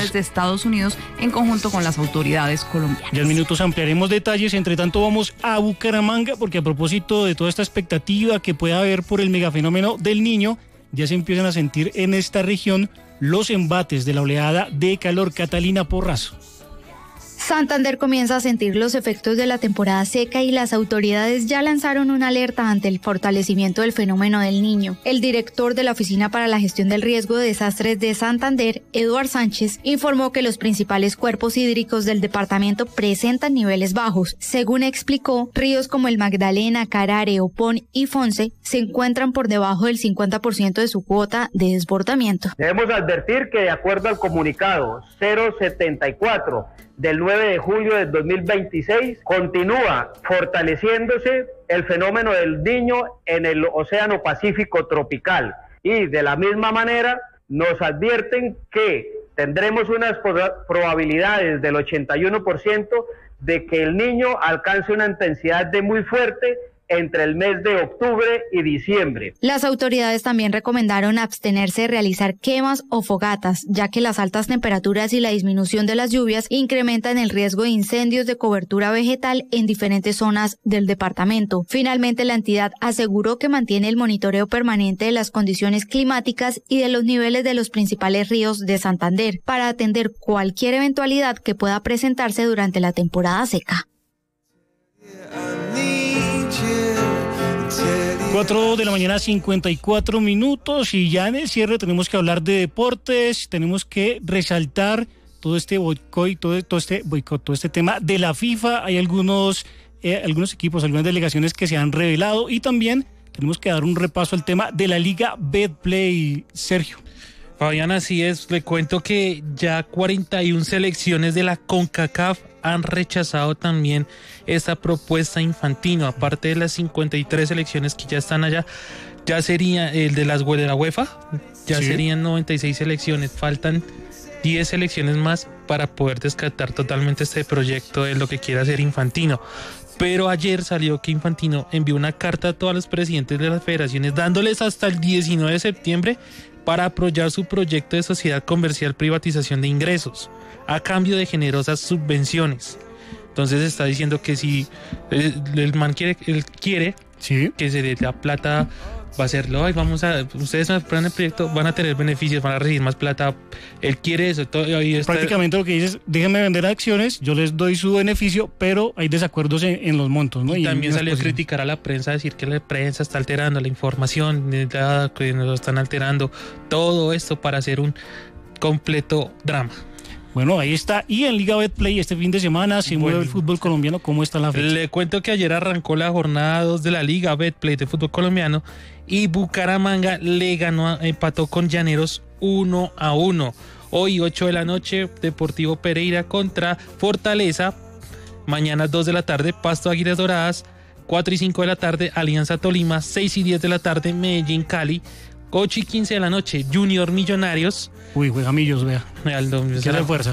desde Estados Unidos en conjunto con las autoridades colombianas. Ya en minutos ampliaremos detalles. Entre tanto, vamos a Bucaramanga, porque a propósito de toda esta expectativa que pueda haber por el megafenómeno del Niño, ya se empiezan a sentir en esta región los embates de la oleada de calor. Catalina Porrazo. Santander comienza a sentir los efectos de la temporada seca y las autoridades ya lanzaron una alerta ante el fortalecimiento del fenómeno del Niño. El director de la Oficina para la Gestión del Riesgo de Desastres de Santander, Eduard Sánchez, informó que los principales cuerpos hídricos del departamento presentan niveles bajos. Según explicó, ríos como el Magdalena, Carare, Opón y Fonce se encuentran por debajo del 50% de su cuota de desbordamiento. Debemos advertir que de acuerdo al comunicado 074 del 9 de julio del 2026, continúa fortaleciéndose el fenómeno del Niño en el Océano Pacífico tropical, y de la misma manera nos advierten que tendremos unas probabilidades del 81% de que el Niño alcance una intensidad de muy fuerte entre el mes de octubre y diciembre. Las autoridades también recomendaron abstenerse de realizar quemas o fogatas, ya que las altas temperaturas y la disminución de las lluvias incrementan el riesgo de incendios de cobertura vegetal en diferentes zonas del departamento. Finalmente, la entidad aseguró que mantiene el monitoreo permanente de las condiciones climáticas y de los niveles de los principales ríos de Santander para atender cualquier eventualidad que pueda presentarse durante la temporada seca. 4:54 a.m, y ya en el cierre tenemos que hablar de deportes, tenemos que resaltar todo este boicot, todo este tema de la FIFA. Hay algunos equipos, algunas delegaciones que se han revelado, y también tenemos que dar un repaso al tema de la Liga Betplay. Sergio. Fabián, así es, le cuento que ya 41 selecciones de la CONCACAF han rechazado también esta propuesta Infantino. Aparte de las 53 selecciones que ya están allá, ya sería el de la UEFA, ya serían 96 selecciones, faltan 10 selecciones más para poder descartar totalmente este proyecto de lo que quiere hacer Infantino. Pero ayer salió que Infantino envió una carta a todos los presidentes de las federaciones dándoles hasta el 19 de septiembre para apoyar su proyecto de sociedad comercial privatización de ingresos, a cambio de generosas subvenciones. Entonces está diciendo que si el man quiere que se dé la plata, va a hacerlo. Ustedes me aprueban el proyecto, van a tener beneficios, van a recibir más plata. Él quiere eso. Prácticamente lo que dices, déjenme vender acciones, yo les doy su beneficio, pero hay desacuerdos en los montos, ¿no? Y también salió a criticar a la prensa, decir que la prensa está alterando la información, que nos están alterando todo esto para hacer un completo drama. Bueno, ahí está. Y en Liga Betplay este fin de semana se mueve el fútbol colombiano. ¿Cómo está la fecha? Le cuento que ayer arrancó la jornada 2 de la Liga Betplay de fútbol colombiano y Bucaramanga empató con Llaneros 1-1. Hoy 8 de la noche, Deportivo Pereira contra Fortaleza. Mañana 2 de la tarde, Pasto Águilas Doradas. 4 y 5 de la tarde, Alianza Tolima. 6 y 10 de la tarde, Medellín Cali. 8 y 15 de la noche, Junior Millonarios. Uy, juega Millos, vea. Quiere fuerza.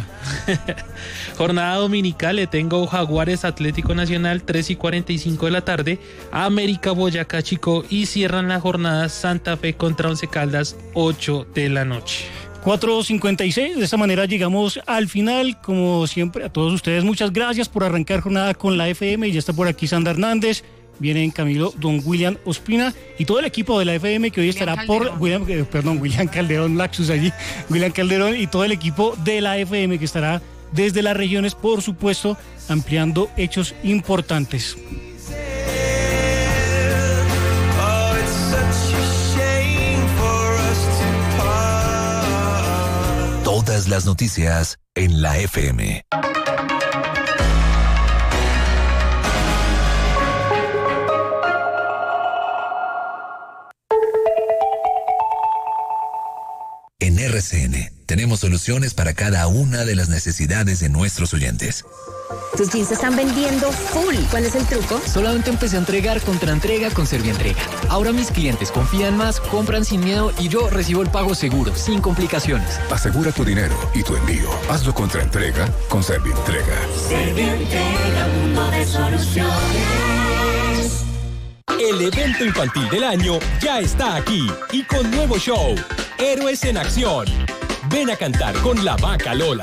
Jornada dominical, le tengo Jaguares Atlético Nacional, 3 y 45 de la tarde, América Boyacá Chico, y cierran la jornada Santa Fe contra Once Caldas, 8 de la noche. 4:56, de esta manera llegamos al final. Como siempre, a todos ustedes, muchas gracias por arrancar jornada con la FM. Y ya está por aquí Sandra Hernández, vienen Camilo, don William Ospina y todo el equipo de la FM que hoy estará William Calderón, Laxus allí, William Calderón y todo el equipo de la FM que estará desde las regiones, por supuesto, ampliando hechos importantes. Todas las noticias en la FM. En RCN tenemos soluciones para cada una de las necesidades de nuestros oyentes. Tus jeans se están vendiendo full. ¿Cuál es el truco? Solamente empecé a entregar Contraentrega con Servientrega. Ahora mis clientes confían más, compran sin miedo y yo recibo el pago seguro, sin complicaciones. Asegura tu dinero y tu envío. Hazlo Contraentrega con Servientrega. Servientrega, mundo de soluciones. El evento infantil del año ya está aquí y con nuevo show, Héroes en Acción. Ven a cantar con la Vaca Lola.